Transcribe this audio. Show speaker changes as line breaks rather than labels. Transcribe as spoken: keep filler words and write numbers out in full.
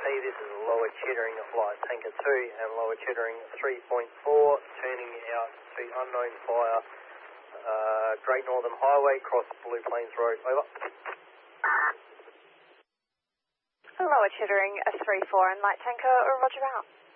this is Lower Chittering Light Tanker two and Lower Chittering three point four, turning out to unknown flyer, uh, Great Northern Highway, cross Blue Plains Road, over.
Lower Chittering three four and Light Tanker, roger out.